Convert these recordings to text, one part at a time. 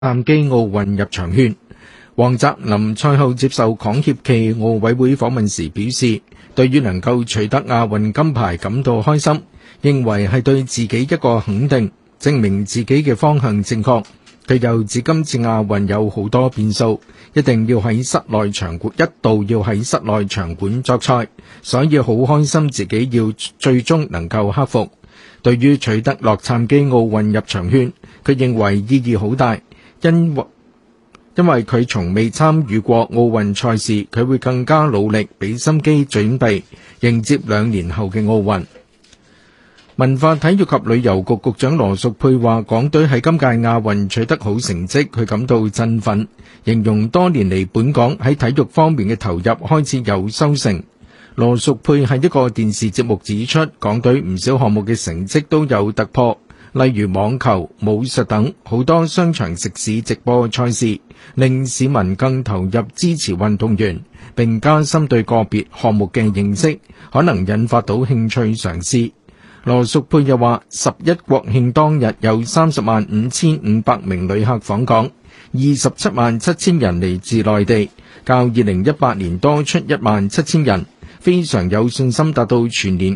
洛杉磯奧運入場券。黃澤林賽後接受港協暨奧委會訪問時表示，對於能夠取得亞運金牌感到開心，認為係對自己一個肯定，證明自己嘅方向正確。佢又指今次亞運有好多變數，一定要喺室內場館，一度要喺室內場館作賽，所以好開心自己要最終能夠克服。對於取得洛杉磯奧運入場券，佢認為意義好大，因為佢從未參與過奧運賽事，佢會更加努力，俾心機準備，迎接2年後嘅奧運。文化體育及旅遊局局長羅淑佩話，港隊喺今屆亞運取得好成績，佢感到振奮，形容多年嚟本港喺體育方面嘅投入開始有收成。羅淑佩喺一個電視節目指出，港隊唔少項目嘅成績都有突破，例如網球、武術等好多商場食肆直播賽事，令市民更投入支持運動員，並加深對個別項目嘅認識，可能引發到興趣嘗試。羅淑佩又話，11國慶當日有305500名旅客訪港，277000人嚟自內地，較2018年多出17000人，非常有信心達到全年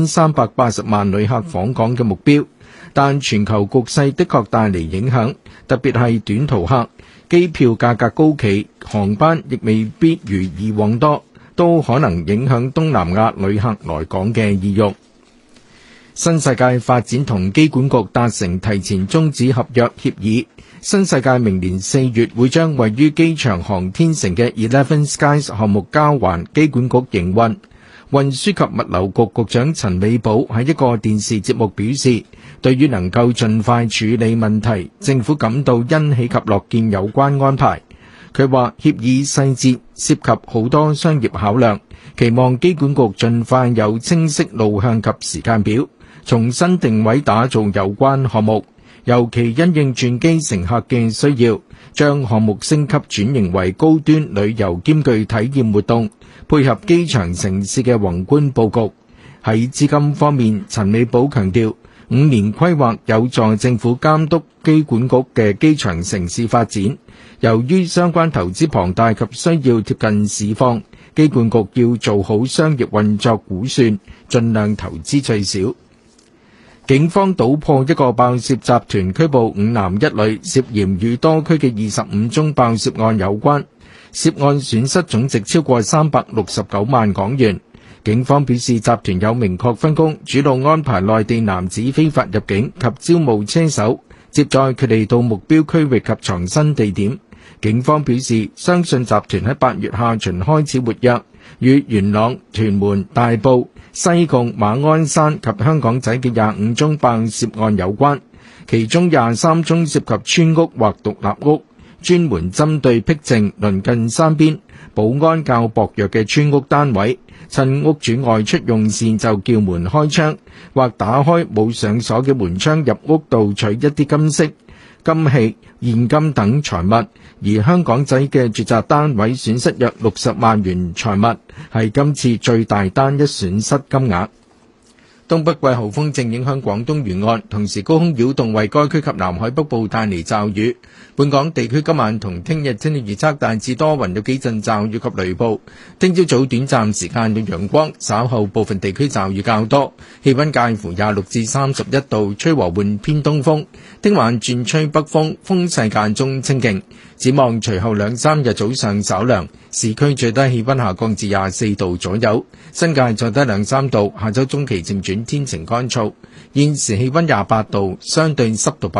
5380萬旅客訪港嘅目標。但全球局勢的確帶嚟影響，特別係短途客，機票價格高企，航班亦未必如以往多，都可能影響東南亞旅客來港嘅意欲。新世界發展同機管局達成提前終止合約協議，新世界明年4月會將位於機場航天城嘅 Eleven Skies 項目交還機管局營運。運輸及物流局局長陳美寶喺一個電視節目表示，對於能夠盡快處理問題，政府感到欣喜及樂見有關安排。佢話協議細節涉及好多商業考量，期望機管局盡快有清晰路向及時間表，重新定位打造有關項目，尤其因應轉機乘客嘅需要，將項目升級轉型為高端旅遊兼具體驗活動，配合機場城市嘅宏觀佈局。喺資金方面，陳美寶強調5年規劃有助政府監督機管局嘅機場城市發展。由於相關投資龐大及需要貼近市況，機管局要做好商業運作估算，盡量投資最少。警方搗破一個爆竊集團，拘捕5男1女，涉嫌與多區嘅25宗爆竊案有關，涉案損失總值超過369萬港元。警方表示，集團有明確分工，主動安排內地男子非法入境及招募車手，接載佢哋到目標區域及藏身地點。警方表示，相信集團喺8月下旬開始活躍，與元朗、屯門、大埔、西貢、馬鞍山及香港仔嘅25宗爆竊案有關，其中23宗涉及村屋或獨立屋，專門針對僻靜、鄰近山邊、保安較薄弱嘅村屋單位，趁屋主外出用膳就叫門開窗，或打開冇上鎖嘅門窗入屋盜取一啲金飾、金器、現金等財物。而香港仔嘅住宅單位損失約60萬元財物，係今次最大單一損失金額。東北季候風正影響廣東沿岸，同時高空擾動為該區及南海北部帶嚟驟雨。本港地區今晚同聽日天氣預測大致多雲，有幾陣驟雨及雷暴。聽朝早短暫時間有陽光，稍後部分地區驟雨較多。氣溫介乎26至31度，吹和緩偏東風。聽晚轉吹北風，風勢間中清勁。展望隨後2-3日早上稍涼，市區最低氣溫下降至24度左右，新界再低2-3度。下周中期漸轉天晴乾燥。現時氣溫28度，相對濕度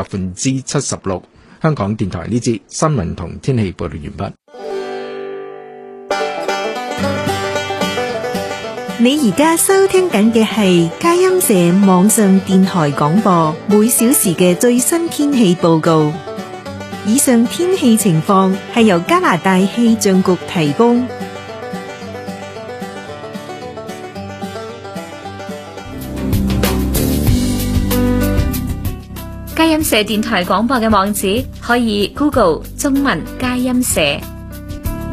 76%。香港電台呢節新聞同天氣報道完畢。 你而家收聽緊嘅係佳音社網上電台廣播，每小時嘅最新天氣報告。以上天氣情況係由加拿大氣象局提供。 佳音社電台廣播嘅網址可以 Google 中文佳音社，